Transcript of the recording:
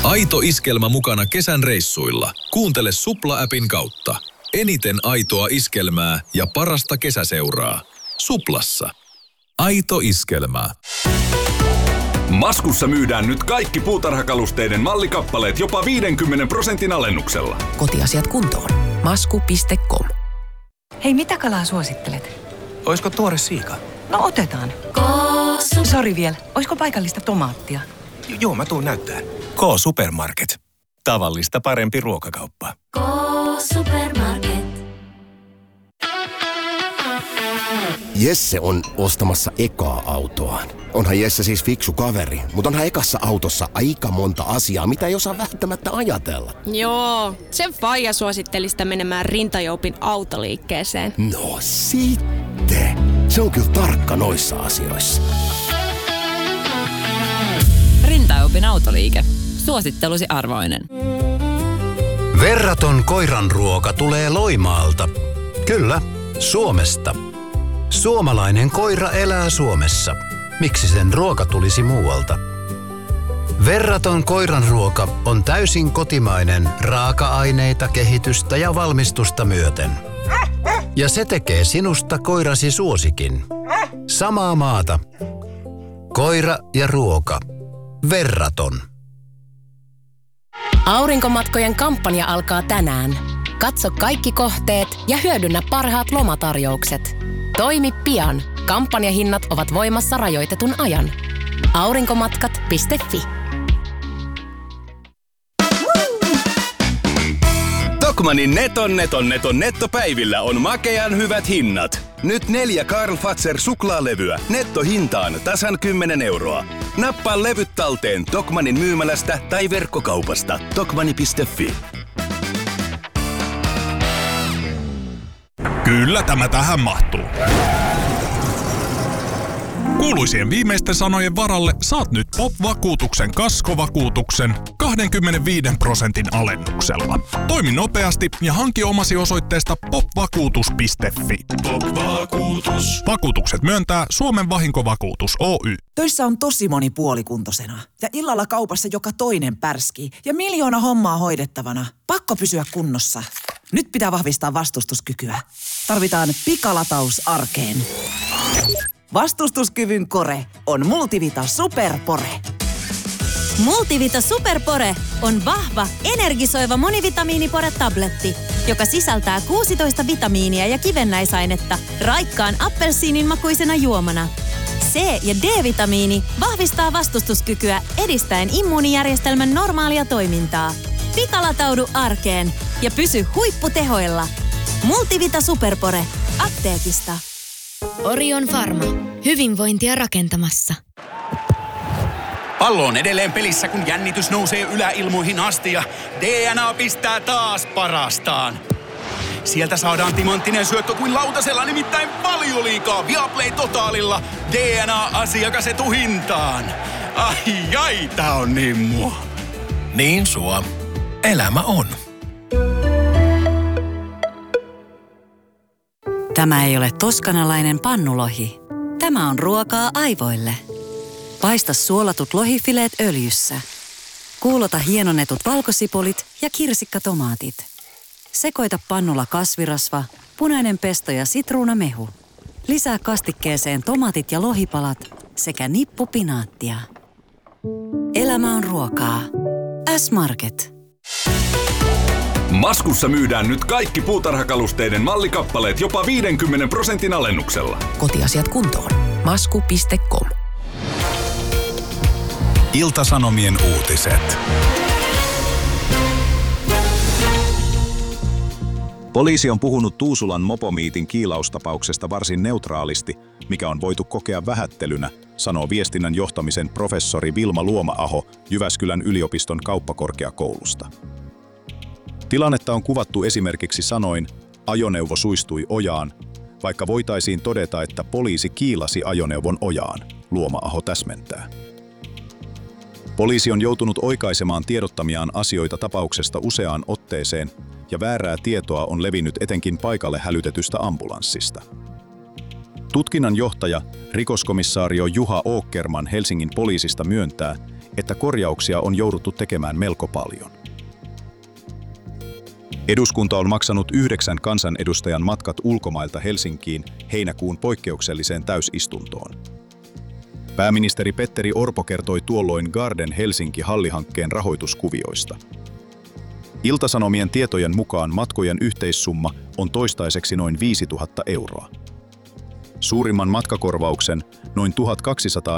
Aito iskelmä mukana kesän reissuilla. Kuuntele Supla-appin kautta. Eniten aitoa iskelmää ja parasta kesäseuraa. Suplassa. Aito iskelmää. Maskussa myydään nyt kaikki puutarhakalusteiden mallikappaleet jopa 50% alennuksella. Kotiasiat kuntoon. Masku.com. Hei, mitä kalaa suosittelet? Oisko tuore siika? No otetaan. Sori vielä. Oisko paikallista tomaattia? Joo, mä tuun näyttää. K-Supermarket. Tavallista parempi ruokakauppa. K-Supermarket. Jesse on ostamassa ekaa autoaan. Onhan Jesse siis fiksu kaveri, mutta onhan ekassa autossa aika monta asiaa, mitä ei osaa välttämättä ajatella. Joo, sen faija suositteli sitä menemään Rintajoupin autoliikkeeseen. No sitten. Se on kyllä tarkka noissa asioissa. Rintajoupin autoliike. Suosittelusi arvoinen. Verraton koiranruoka tulee Loimaalta. Kyllä, Suomesta. Suomalainen koira elää Suomessa. Miksi sen ruoka tulisi muualta? Verraton koiranruoka on täysin kotimainen raaka-aineita, kehitystä ja valmistusta myöten. Ja se tekee sinusta koirasi suosikin. Samaa maata. Koira ja ruoka. Verraton. Aurinkomatkojen kampanja alkaa tänään. Katso kaikki kohteet ja hyödynnä parhaat lomatarjoukset. Toimi pian. Kampanjahinnat ovat voimassa rajoitetun ajan. Aurinkomatkat.fi. Tokmannin nettopäivillä on makean hyvät hinnat. Nyt 4 Karl Fazer suklaalevyä nettohintaan tasan 10 €. Nappaa levyt talteen Tokmannin myymälästä tai verkkokaupasta. Tokmanni.fi. Kyllä tämä tähän mahtuu. Kuuluisien viimeisten sanojen varalle saat nyt POP-vakuutuksen kaskovakuutuksen 25% alennuksella. Toimi nopeasti ja hanki omasi osoitteesta popvakuutus.fi. POP-vakuutus. Vakuutukset myöntää Suomen vahinkovakuutus Oy. Töissä on tosi moni puolikuntoisena ja illalla kaupassa joka toinen pärskii ja 1 miljoona hommaa hoidettavana. Pakko pysyä kunnossa. Nyt pitää vahvistaa vastustuskykyä. Tarvitaan pikalataus arkeen. Vastustuskyvyn kore on Multivita Superpore. Multivita Superpore on vahva, energisoiva monivitamiinipore-tabletti, joka sisältää 16 vitamiinia ja kivennäisainetta raikkaan appelsiinin makuisena juomana. C- ja D-vitamiini vahvistaa vastustuskykyä edistäen immuunijärjestelmän normaalia toimintaa. Pikalataudu arkeen ja pysy huipputehoilla. Multivita Superpore. Apteekista. Orion Pharma. Hyvinvointia rakentamassa. Pallo on edelleen pelissä, kun jännitys nousee yläilmoihin asti ja DNA pistää taas parastaan. Sieltä saadaan timanttinen syöttö kuin lautasella, nimittäin Valioliigaa Viaplay Totaalilla. DNA-asiakas etuhintaan. Ai, tää on niin mua. Niin sua. Elämä on. Tämä ei ole toskanalainen pannulohi. Tämä on ruokaa aivoille. Paista suolatut lohifileet öljyssä. Kuulota hienonnetut valkosipulit ja kirsikkatomaatit. Sekoita pannulla kasvirasva, punainen pesto ja sitruunamehu. Lisää kastikkeeseen tomaatit ja lohipalat sekä nippu pinaattia. Elämä on ruokaa. S-Market. Maskussa myydään nyt kaikki puutarhakalusteiden mallikappaleet jopa 50% alennuksella. Kotiasiat kuntoon. Masku.com. Ilta-Sanomien uutiset. Poliisi on puhunut Tuusulan mopomiitin kiilaustapauksesta varsin neutraalisti, mikä on voitu kokea vähättelynä, sanoo viestinnän johtamisen professori Vilma Luoma-aho Jyväskylän yliopiston kauppakorkeakoulusta. Tilannetta on kuvattu esimerkiksi sanoin, ajoneuvo suistui ojaan, vaikka voitaisiin todeta, että poliisi kiilasi ajoneuvon ojaan, Luoma-aho täsmentää. Poliisi on joutunut oikaisemaan tiedottamiaan asioita tapauksesta useaan otteeseen, ja väärää tietoa on levinnyt etenkin paikalle hälytetystä ambulanssista. Tutkinnan johtaja, rikoskomissaario Juha Åkerman Helsingin poliisista myöntää, että korjauksia on jouduttu tekemään melko paljon. Eduskunta on maksanut 9 kansanedustajan matkat ulkomailta Helsinkiin heinäkuun poikkeukselliseen täysistuntoon. Pääministeri Petteri Orpo kertoi tuolloin Garden Helsinki-hallihankkeen rahoituskuvioista. Ilta-Sanomien tietojen mukaan matkojen yhteissumma on toistaiseksi noin 5 000 euroa. Suurimman matkakorvauksen, noin 1 200